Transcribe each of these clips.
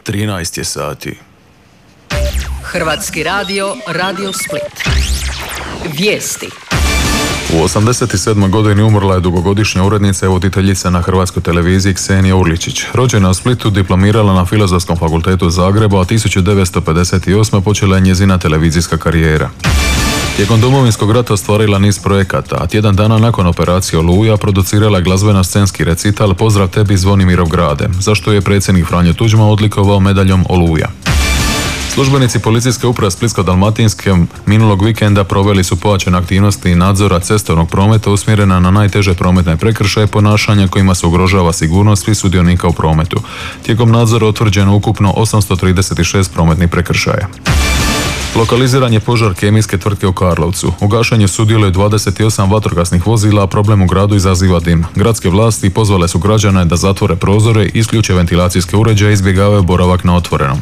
13 je sati. Hrvatski radio, Radio Split. Vijesti. U 87. godini umrla je dugogodišnja urednica i voditeljica na Hrvatskoj televiziji Ksenija Urličić. Rođena u Splitu, diplomirala na Filozofskom fakultetu u Zagrebu, a 1958. počela je njezina televizijska karijera. Tijekom Domovinskog rata ostvarila niz projekata, a tjedan dana nakon operacije Oluja producirala je glazbeno-scenski recital Pozdrav tebi Zvonimirov grade, za što je predsjednik Franjo Tuđman odlikovao medaljom Oluja. Službenici policijske uprave Splitsko-dalmatinske minulog vikenda proveli su pojačane aktivnosti nadzora cestovnog prometa usmjerena na najteže prometne prekršaje ponašanja kojima se ugrožava sigurnost svih sudionika u prometu. Tijekom nadzora utvrđeno ukupno 836 prometnih prekršaja. Lokaliziran je požar kemijske tvrtke u Karlovcu. U gašenju sudjeluje 28 vatrogasnih vozila, a problem u gradu izaziva dim. Gradske vlasti pozvale su građane da zatvore prozore, isključe ventilacijske uređaje i izbjegavaju boravak na otvorenom.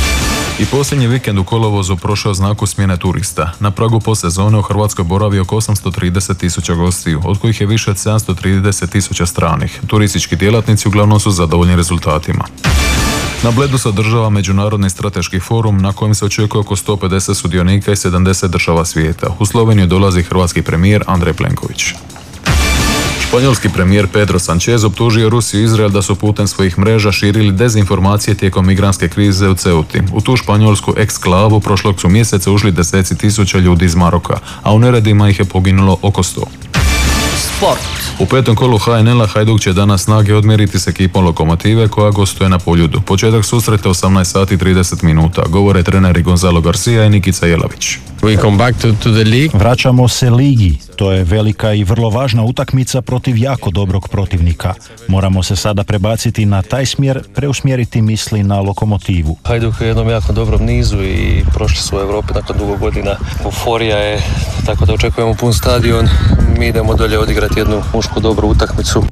I posljednji vikend u kolovozu prošao znaku smjene turista. Na pragu postsezone u Hrvatskoj boravi oko 830.000 gostiju, od kojih je više od 730.000 stranih. Turistički djelatnici uglavnom su zadovoljni rezultatima. Na Bledu se održava Međunarodni strateški forum na kojem se očekuje oko 150 sudionika i 70 država svijeta. U Sloveniju dolazi hrvatski premijer Andrej Plenković. Španjolski premijer Pedro Sanchez optužio Rusiju i Izrael da su putem svojih mreža širili dezinformacije tijekom migrantske krize u Ceuti. U tu španjolsku eksklavu prošlog su mjeseca ušli deseci tisuća ljudi iz Maroka, a u neredima ih je poginulo oko 100. Sport. U petom kolu HNL-a Hajduk će danas snage odmjeriti s ekipom Lokomotive koja gostuje na Poljudu. Početak susreta 18 sati 30 minuta. Govore treneri Gonzalo Garcia i Nikica Jelavić. We come back to the league. Vraćamo se ligi. To je velika i vrlo važna utakmica protiv jako dobrog protivnika. Moramo se sada prebaciti na taj smjer, preusmjeriti misli na Lokomotivu. Hajduk je u jednom jako dobrom nizu i prošli su u Europi nakon dugo godina. Euforija je, tako da očekujemo pun stadion. Mi idemo dolje odigrati jednu mušku dobru utakmicu.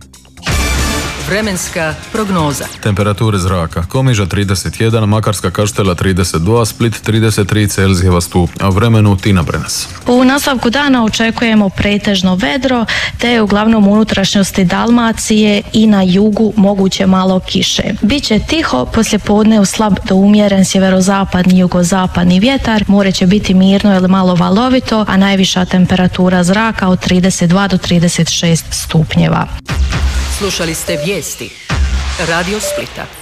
Vremenska prognoza. Temperature zraka. Komiža 31, Makarska Kaštela 32, Split 33 Celzijeva stupnja. Vremenu Tina Brenas. U nastavku dana očekujemo pretežno vedro, te uglavnom u unutrašnjosti Dalmacije i na jugu moguće malo kiše. Biće tiho, poslijepodne u slab do umjeren sjeverozapadni i jugozapadni vjetar, more će biti mirno ili malo valovito, a najviša temperatura zraka od 32 do 36 stupnjeva. Slušali ste vijesti Radio Splita.